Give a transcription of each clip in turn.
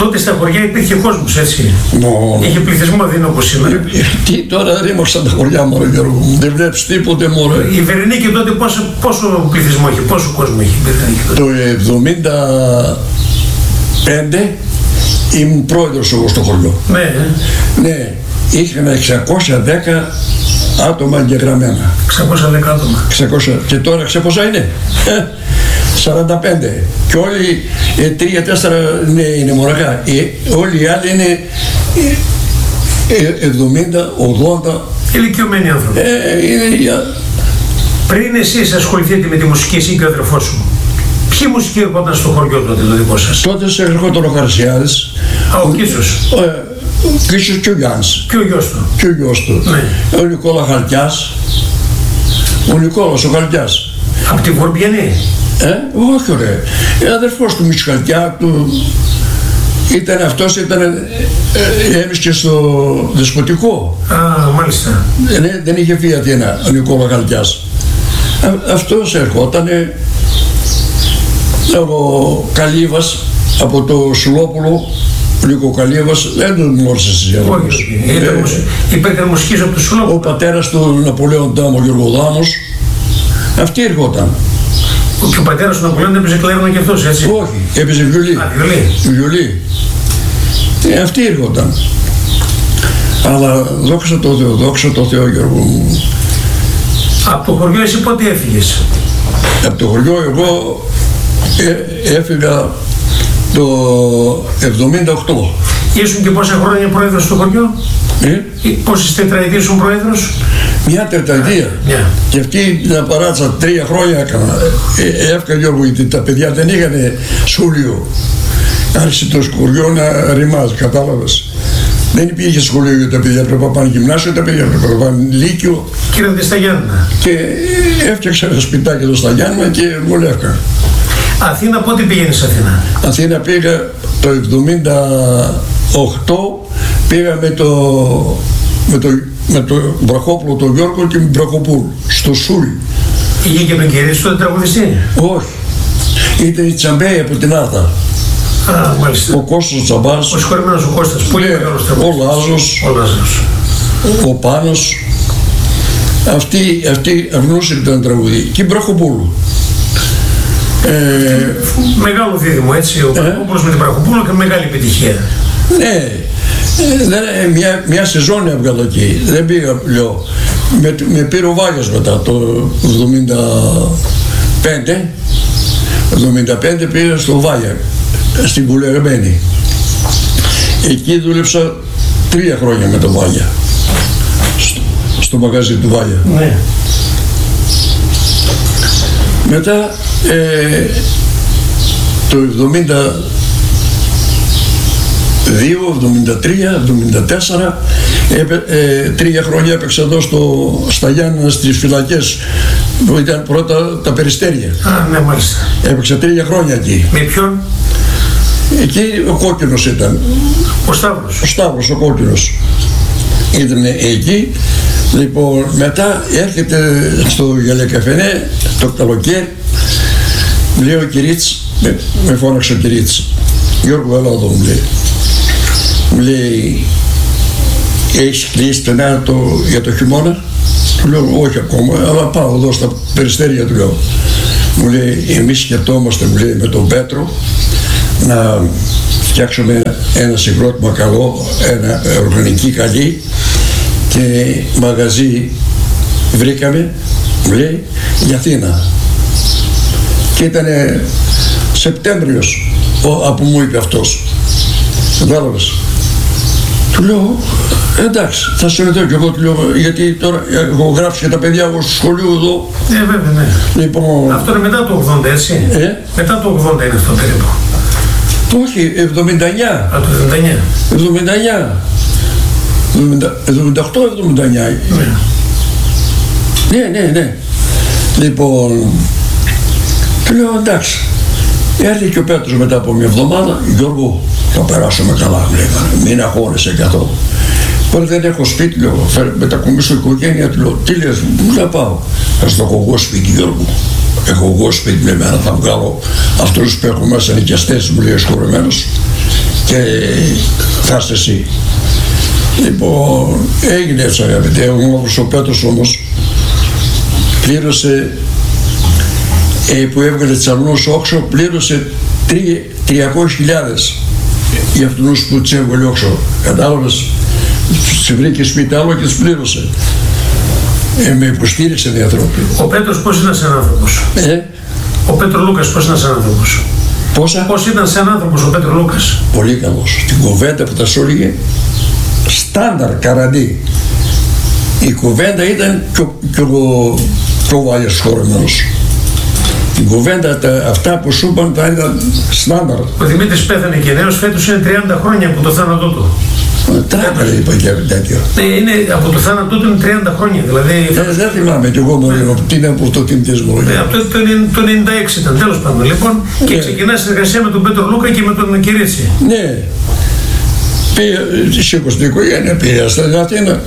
Τότε στα χωριά υπήρχε κόσμος, έτσι. Είχε πληθυσμό, δεν είναι όπως σήμερα. Τι τώρα ρήμαξαν τα χωριά, μωρέ Γιώργο μου. Δεν βλέπεις τίποτε, μωρέ. Η Βερενίκη τότε πόσο πληθυσμό είχε, πόσο κόσμο είχε η Βερενίκη τότε? Το 1975 ήμουν πρόεδρος εγώ στο χωριό. Ναι. Ναι, είχαμε 610 άτομα εγγεγραμμένα. 610 άτομα. 600. Και τώρα ξέρεις πόσα είναι? 45. Και όλοι 3-4 νέοι είναι μοναχά. Όλοι οι άλλοι είναι 70-80. Ηλικιωμένοι άνθρωποι. Πριν εσείς ασχοληθείτε με τη μουσική, εσύ και ο αδερφός σου, ποιοι μουσική έρχονταν στο χωριό τότε το δικό σας? Τότε σε έρχονταν ο Χαρσιάδης. Ο Κίσος. Ο Κίσος και ο Γιάννης. Και ο γιος του. Και ο γιος του. Ναι. Ο Νικόλα Χαλκιάς. Ο Νικόλας ο Χαλκιάς. Από τη Βορμπιανή. Όχι ρε. Αδερφός του Μητσχαλκιά του. Αυτός έμεισκε στο Δεσποτικό. Μάλιστα. Δεν είχε φύγει Αθήνα ο Νικόλα Χαλκιάς. Αυτός ερχότανε. Ο Καλύβας από το Σουλόπουλο. Ο Νίκο Καλύβας δεν τον γνώρισε στις διαδρομές. Υπήρχε μουσικής από το Σουλόπουλο. Ο πατέρας του Ναπολέον Τάμο, Γιώργο Δάμος. Αυτοί ερχόταν. Και ο πατέρας του Ναπολέον έπαιζε κλέρωνα και αυτός, έτσι? Όχι, έπαιζε βιολί. Βιολί. Αυτοί έρχονταν. Αλλά δόξα τω Θεώ, Γιώργο μου. Από το χωριό εσύ πότε έφυγες? Από το χωριό εγώ έφυγα το 78. Ήσουν και πόσα χρόνια πρόεδρος στο χωριό? Πόσες τετραετίες ήσουν πρόεδρος? Μια τετραετία. Και αυτή την παράτσα 3 χρόνια έκανα. Έφυγα, Γιώργο, γιατί τα παιδιά δεν είχαν σχολείο. Άρχισε το σχολείο να ρημάζει, κατάλαβες. Δεν υπήρχε σχολείο για τα παιδιά, πρέπει να πάνε γυμνάσιο, τα παιδιά πρέπει να πάνε λύκειο. Και ήρθατε στα Γιάννενα. Και έφτιαξα ένα σπιτάκι εδώ στα Γιάννενα και βολεύκα. Αθήνα, πότε πήγαινες Αθήνα? Αθήνα πήγα το 78, πήγα με το Βραχόπουλο τον Γιώργο και με τον Βραχοπούλου, στο Σούλι. Είχε και τον Κυρίτσι τότε τραγουδιστή? Όχι. Ήταν η Τσαμπέη από την Άρτα. Μάλιστα. Ο Κώστας Τσαμπάς. Ο συγχωρημένος ο Κώστας. Πολύ μεγάλος τραγουδιστής. Ο Λάζος. Ο Πάνος. Αυτοί αγνούσαν ήταν τραγουδί. Και η Βραχοπούλου. Μεγάλο δίδυμο, έτσι. Ο Βραχοπούλος με την Βραχοπούλου και μεγάλη επιτυχία. Ναι. Μια σεζόν έβγαλα εκεί. Δεν πήγα, λέω. Με πήρε ο Βάγιας μετά το 75. 75 πήγα στο Βάγια, στην Κουλεγμένη. Εκεί δούλεψα 3 χρόνια με το Βάγια. Στο μαγαζί του Βάγια. Ναι. Μετά το 72, 73, 74 3 χρόνια έπαιξα εδώ στα Γιάννενα στις φυλακές που ήταν πρώτα τα Περιστέρια. Ναι, μάλιστα. Έπαιξα 3 χρόνια εκεί. Με ποιον? Εκεί ο Κόκκινος ήταν. Ο Σταύρος. Ο Σταύρος ο Κόκκινος ήταν εκεί. Λοιπόν, μετά έρχεται στο Γυαλιακαφενέ το καλοκαίρι, λέει ο Κυρίτς, με φώναξε ο Κυρίτς, Γιώργο, έλα εδώ, μου λέει. Μου λέει, έχεις κλείσει στενά για το χειμώνα? Του λέω, όχι ακόμα, αλλά πάω εδώ στα Περιστέρια, του λέω. Μου λέει, εμείς σκεφτόμαστε, μου λέει, με τον Πέτρο να φτιάξουμε ένα συγκρότημα καλό, ένα οργανική καλή και μαγαζί βρήκαμε, μου λέει, για Αθήνα. Και ήταν Σεπτέμβριος από μου είπε αυτός. Κατάλαβες. Του λέω, εντάξει, θα συνεχίσω και εγώ, του λέω, γιατί τώρα έχω γράψει και τα παιδιά εγώ στο σχολείο εδώ. Βέβαια, ναι. Λοιπόν, αυτό είναι μετά το 80, έτσι. Μετά το 80 είναι αυτό περίπου. Όχι, 79. Το 79. 78-79. Ναι. Λοιπόν, του λέω, εντάξει. Έρθει και ο Πέτρος μετά από μια εβδομάδα, Γιώργο, θα περάσουμε καλά, μου λέγανε, μην αγχώνεσαι καθόλου. Τώρα δεν έχω σπίτι, λέω, μετακομίσω οικογένεια, του λέω, τι λες, μου να πάω. Θα στο έχω εγώ σπίτι, Γιώργο. Έχω εγώ σπίτι με εμένα, θα βγάλω αυτούς που έχω μέσα νοικιαστές, μου λέει ο σχολεμένος. και θα είσαι εσύ. Λοιπόν, έγινε έτσι αγαπητέ, ο Πέτρος όμως πλήρωσε, που έβγαλε τσαλνούς όξο, πλήρωσε 300.000 για αυτούς που τους έβγαλε όξο. Κατάλαβες, σε βρήκε σπίτι άλλο και τους πλήρωσε. Με υποστήριξαν οι άνθρωποι. Ο Πέτρος πώς ήταν σαν άνθρωπος? Ο Πέτρο Λούκας πώς ήταν σαν άνθρωπος? Πώς ήταν σαν άνθρωπος ο Πέτρο Λούκας? Πολύ καλός. Την κουβέντα που τα σου έλεγε, στάνταρ καραντί. Η κουβέντα ήταν και ο Βάλιας χωρεμένος. Την κουβέντα αυτά που σου είπαν τα ήταν στάνταρ. Ο Δημήτρης πέθανε και νέος, φέτος είναι 30 χρόνια από το θάνατό του. Τράπελα είπα και τέτοιο. Είναι από το θάνατό του είναι 30 χρόνια, δηλαδή. Δεν θυμάμαι κι εγώ τι είναι από το τιμητισμό. Από το 96 ήταν, τέλος πάντων. Λοιπόν, και ξεκινά συνεργασία με τον Πέτρο Λούκα και με τον Κυρίτσι. Ναι. Σήκω στην οικογένεια, πήγα στην Αθήνα.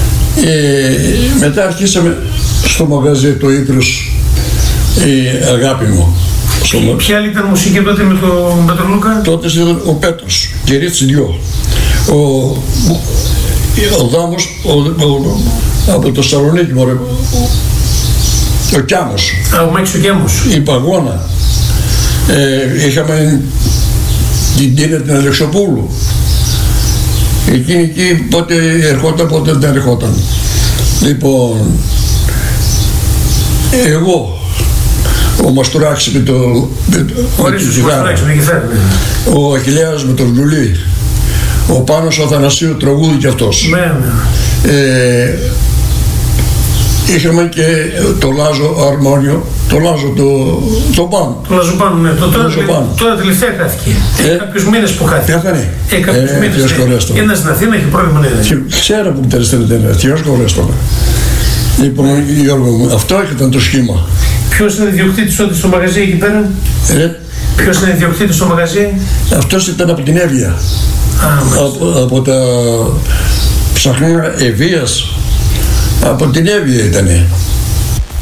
Μετά αρχίσαμε στο μαγαζί το Ύπρος, η αγάπη μου. Ποια άλλη ήταν μουσική τότε με τον Πέτρο Λούκα? Τότε ήταν ο Πέτρος, Κυρίτσι δυο. Ο Δάμος από το Σαλονίκη, ο Κιάμος. Ο Μάκης ο Κιάμος. Η Παγώνα. Είχαμε την Τίνα την Αλεξοπούλου. Εκείνη εκεί πότε ερχόταν, πότε δεν ερχόταν. Λοιπόν, εγώ, ο Μαστουράκης με το κιθάρα, ο Αχιλλέας με το βιολί, ο Πάνος ο Αθανασίου τραγούδι κι αυτός. Είχαμε και το Λάζο αρμόνιο, το Λάζο το Πάνο. Το Λάζο Πάνο, ναι. Τώρα τελευταία χάθηκε. Κάποιους μήνες που χάθηκε. Πέθανε. Κάποιους μήνες. Είναι στην Αθήνα, έχει πρόβλημα. Ξέρω που τελεσταίνεται, Θεός χωρές τώρα. Λοιπόν, Γιώργο μου, αυτό ήταν το σχήμα. Ποιος είναι ιδιοκτήτης τότε στο μαγαζί εκεί πέρα? Ποιος είναι ιδιοκτήτης στο μαγαζί? Αυτός ήταν από την Εύβοια. Από τα ψαχνά Ευβίας. Από την Εύβοια ήτανε.